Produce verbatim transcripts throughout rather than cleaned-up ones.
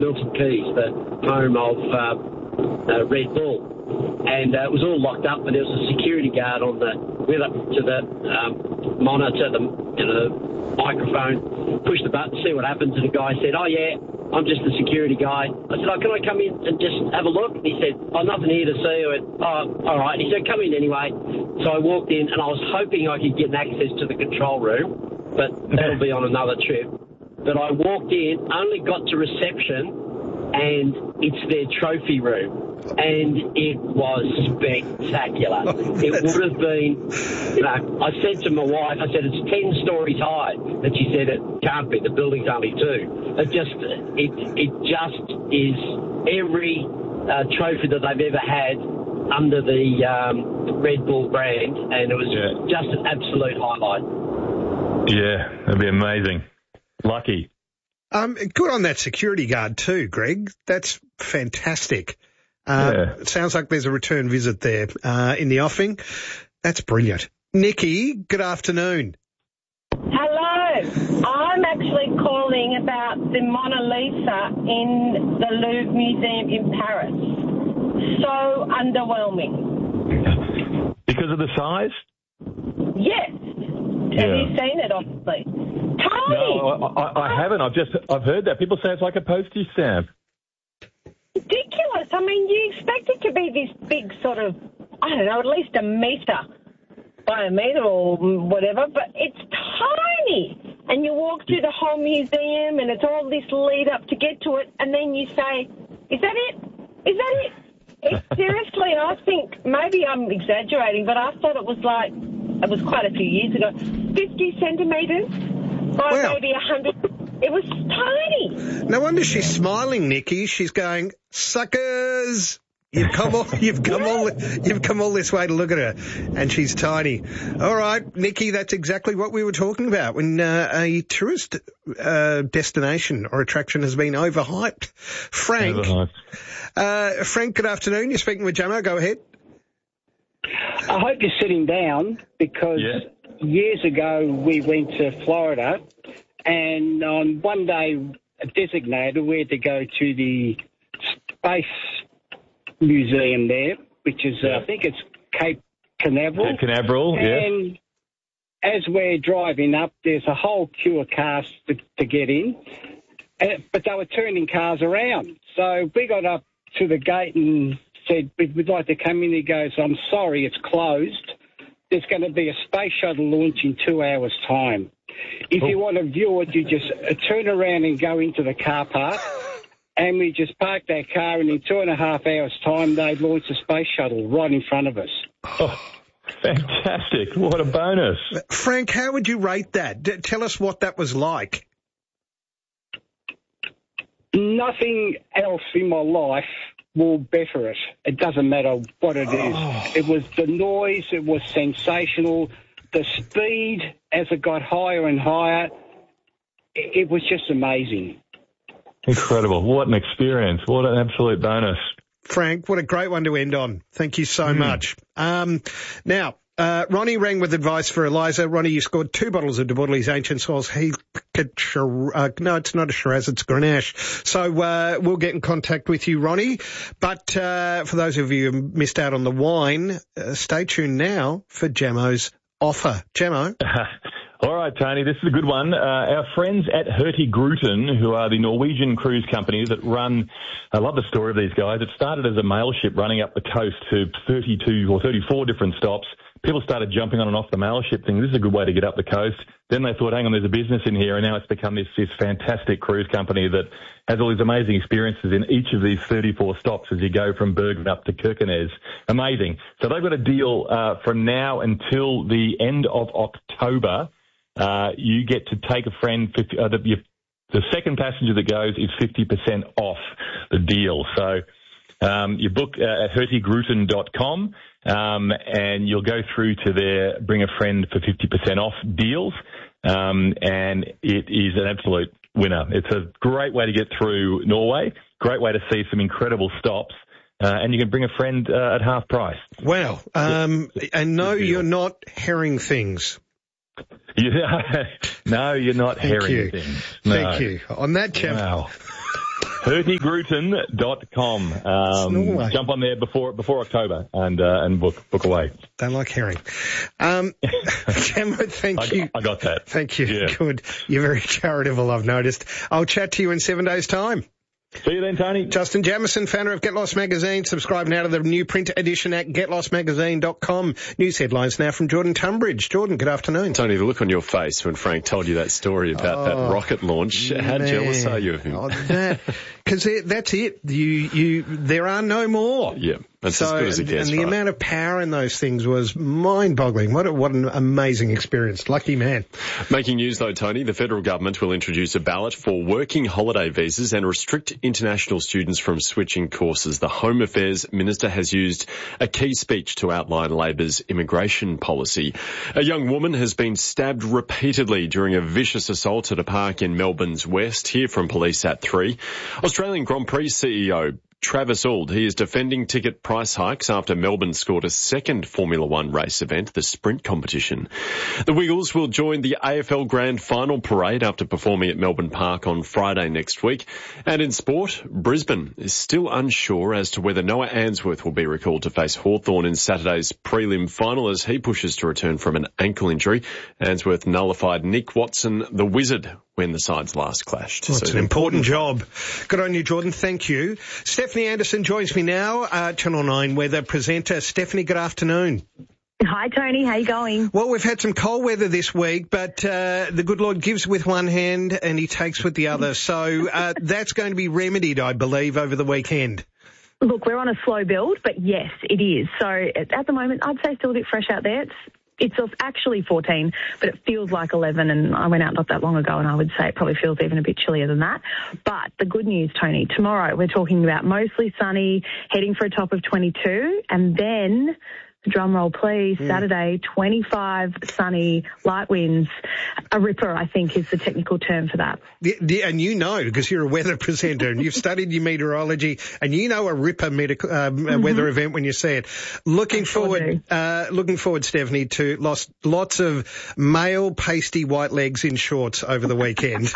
Milton Keyes, the home of uh, uh, Red Bull. And uh, it was all locked up, but there was a security guard on the went up to the um, monitor, the, you know, the microphone, pushed the button, see what happens, and the guy said, "Oh yeah, I'm just the security guy." I said, "Oh, can I come in and just have a look?" And he said, "Oh, nothing here to see." I went, "Oh, all right." And he said, "Come in anyway." So I walked in, and I was hoping I could get access to the control room, but that'll be on another trip. But I walked in, only got to reception, and it's their trophy room. And it was spectacular. It would have been, you know, I said to my wife, I said, it's ten stories high. And she said, it can't be, the building's only two. It just, it, it just is every uh, trophy that they've ever had under the um, Red Bull brand, and it was yeah. just an absolute highlight. Yeah, that'd be amazing. Lucky. Um, good on that security guard too, Greg. That's fantastic. Uh, yeah. It sounds like there's a return visit there uh, in the offing. That's brilliant. Nikki, good afternoon. Hello. I'm actually calling about the Mona Lisa in the Louvre Museum in Paris. So underwhelming. Because of the size? Yes. Yeah. Have you seen it, obviously? Tiny. No, I, I haven't. I've just I've heard that. People say it's like a postage stamp. Ridiculous. I mean, you expect it to be this big sort of, I don't know, at least a metre by a metre or whatever, but it's tiny. And you walk through the whole museum and it's all this lead up to get to it, and then you say, is that it? Is that it? It's seriously, I think, maybe I'm exaggerating, but I thought it was like, it was quite a few years ago, fifty centimetres by wow. maybe one hundred. It was tiny. No wonder she's smiling, Nikki. She's going, suckers. You've come all, you've come all, you've come all this way to look at her, and she's tiny. All right, Nikki, that's exactly what we were talking about when uh, a tourist uh, destination or attraction has been overhyped. Frank, overhyped. Uh, Frank, good afternoon. You're speaking with Jamo. Go ahead. I hope you're sitting down because yeah. years ago we went to Florida. And on one day designated, we had to go to the Space Museum there, which is, uh, I think it's Cape Canaveral. Cape Canaveral, yeah. And as we're driving up, there's a whole queue of cars to, to get in, and, but they were turning cars around. So we got up to the gate and said, we'd like to come in. He goes, I'm sorry, it's closed. There's going to be a space shuttle launch in two hours' time. If you want to view it, you just uh, turn around and go into the car park, and we just parked our car, and in two and a half hours' time, they launched a space shuttle right in front of us. Oh, fantastic. What a bonus. Frank, how would you rate that? D- tell us what that was like. Nothing else in my life will better it. It doesn't matter what it is. Oh. It was the noise. It was sensational. The speed, as it got higher and higher, it was just amazing. Incredible. What an experience. What an absolute bonus. Frank, what a great one to end on. Thank you so mm. much. Um, now, uh, Ronnie rang with advice for Eliza. Ronnie, you scored two bottles of De Bordeley's Ancient Soils. He, uh, no, it's not a Shiraz, it's Grenache. So uh, we'll get in contact with you, Ronnie. But uh, for those of you who missed out on the wine, uh, stay tuned now for Jamo's offer. Jamo. All right, Tony, this is a good one. Uh, our friends at Hurtigruten, who are the Norwegian cruise company that run, I love the story of these guys. It started as a mail ship running up the coast to thirty-two or thirty-four different stops. People started jumping on and off the mail ship thinking this is a good way to get up the coast. Then they thought, hang on, there's a business in here, and now it's become this, this fantastic cruise company that has all these amazing experiences in each of these thirty-four stops as you go from Bergen up to Kirkenes. Amazing. So they've got a deal uh, from now until the end of October. Uh, you get to take a friend, fifty, uh, the, you, the second passenger that goes is fifty percent off the deal. So um, you book uh, at hurtigruten dot com um, and you'll go through to their bring a friend for fifty percent off deals, um, and it is an absolute winner. It's a great way to get through Norway, great way to see some incredible stops. Uh, and you can bring a friend uh, at half price. Wow. Um, and no, you're not herring things. Yeah, no, you're not Thank herring you. things. No. Thank you. On that, Jam- Wow. Hurty Gruton dot com. Um, jump on there before before October and uh, and book book away. Don't like herring. Um, Camo, thank I, you. I got that. Thank you. Yeah. Good. You're very charitable, I've noticed. I'll chat to you in seven days' time. See you then, Tony. Justin Jamieson, founder of Get Lost Magazine. Subscribe now to the new print edition at get lost magazine dot com. News headlines now from Jordan Tunbridge. Jordan, good afternoon. Tony, the look on your face when Frank told you that story about oh, that rocket launch, how man. jealous are you of him? Oh, that, because that's it. You, you, there are no more. Yeah, that's so, as good as it gets. And the right? amount of power in those things was mind-boggling. What a, what an amazing experience. Lucky man. Making news though, Tony, the federal government will introduce a ballot for working holiday visas and restrict international students from switching courses. The Home Affairs Minister has used a key speech to outline Labor's immigration policy. A young woman has been stabbed repeatedly during a vicious assault at a park in Melbourne's West. Hear from police at three. Australian Grand Prix C E O Travis Auld, he is defending ticket price hikes after Melbourne scored a second Formula One race event, the sprint competition. The Wiggles will join the A F L Grand Final parade after performing at Melbourne Park on Friday next week. And in sport, Brisbane is still unsure as to whether Noah Answorth will be recalled to face Hawthorn in Saturday's prelim final as he pushes to return from an ankle injury. Answorth nullified Nick Watson, the Wizard, when the sides last clashed. Well, it's so an important job. Good on you, Jordan. Thank you. Stephanie Anderson joins me now, uh, Channel nine weather presenter. Stephanie, good afternoon. Hi, Tony. How you going? Well, we've had some cold weather this week, but uh, the good Lord gives with one hand and he takes with the other. So uh, that's going to be remedied, I believe, over the weekend. Look, we're on a slow build, but yes, it is. So at the moment, I'd say still a bit fresh out there. It's It's actually fourteen, but it feels like eleven, and I went out not that long ago, and I would say it probably feels even a bit chillier than that. But the good news, Tony, tomorrow we're talking about mostly sunny, heading for a top of twenty-two, and then, drum roll please, mm. Saturday, twenty-five, sunny, light winds. A ripper, I think, is the technical term for that. Yeah, yeah, and you know, because you're a weather presenter and you've studied your meteorology, and you know a ripper medical, um, mm-hmm. weather event when you see it. Looking sure forward, uh, looking forward, Stephanie, to lots, lots of male pasty white legs in shorts over the weekend.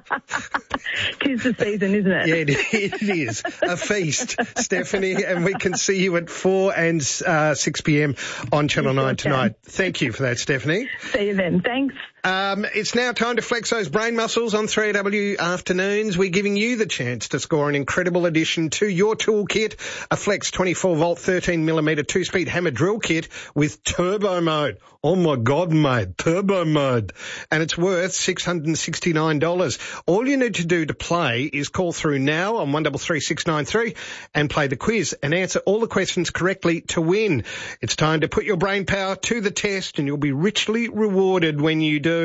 Tis the season, isn't it? Yeah, it, it is. A feast, Stephanie, and we can see you at four and uh, six p.m. on Channel nine tonight. Thank you for that, Stephanie. See you then. Thanks. Um, it's now time to flex those brain muscles on three A W afternoons. We're giving you the chance to score an incredible addition to your toolkit, a Flex twenty-four volt thirteen millimeter two-speed hammer drill kit with turbo mode. Oh my God, mate, turbo mode. And it's worth six hundred sixty-nine dollars. All you need to do to play is call through now on one three three six nine three and play the quiz and answer all the questions correctly to win. It's time to put your brain power to the test and you'll be richly rewarded when you do.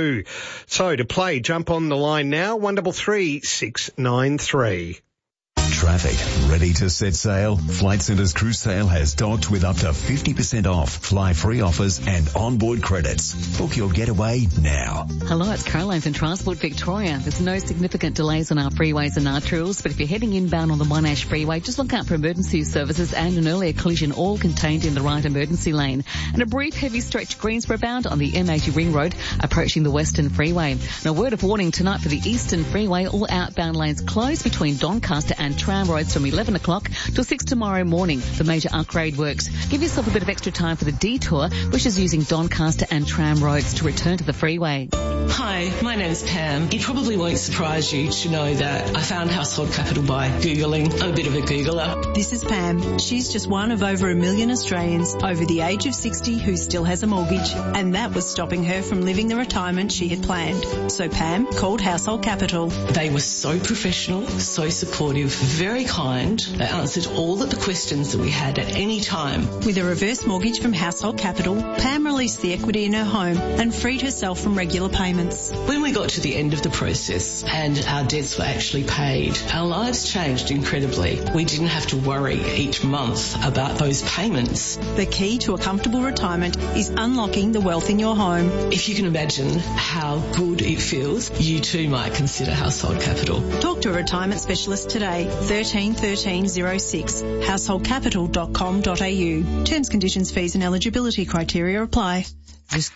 So to play, jump on the line now, one three three six nine three. Traffic ready to set sail? Flight Centre's cruise sale has docked with up to fifty percent off, fly free offers and onboard credits. Book your getaway now. Hello, it's Caroline from Transport Victoria. There's no significant delays on our freeways and our trails, but if you're heading inbound on the Monash Freeway, just look out for emergency services and an earlier collision all contained in the right emergency lane. And a brief heavy stretch Greensboro bound on the M eighty Ring Road approaching the Western Freeway. Now, word of warning tonight for the Eastern Freeway, all outbound lanes closed between Doncaster and Tram roads from eleven o'clock till six tomorrow morning for major upgrade works. Give yourself a bit of extra time for the detour, which is using Doncaster and Tram roads to return to the freeway. Hi, my name's Pam. It probably won't surprise you to know that I found Household Capital by Googling. I'm a bit of a Googler. This is Pam. She's just one of over a million Australians over the age of sixty who still has a mortgage, and that was stopping her from living the retirement she had planned. So Pam called Household Capital. They were so professional, so supportive, very kind. They answered all of the questions that we had at any time. With a reverse mortgage from Household Capital, Pam released the equity in her home and freed herself from regular payments. When we got to the end of the process and our debts were actually paid, our lives changed incredibly. We didn't have to worry each month about those payments. The key to a comfortable retirement is unlocking the wealth in your home. If you can imagine how good it feels, you too might consider Household Capital. Talk to a retirement specialist today. thirteen thirteen oh six, household capital dot com dot a u. Terms, conditions, fees and eligibility criteria apply. This